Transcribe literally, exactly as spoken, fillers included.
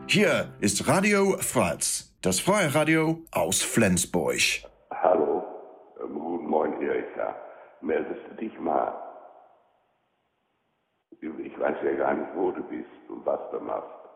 Hier ist Radio Fratz, das freie Radio aus Flensburg. Hallo, ähm, guten Morgen, Erika. Meldest du dich mal? Ich weiß ja gar nicht, wo du bist und was du machst.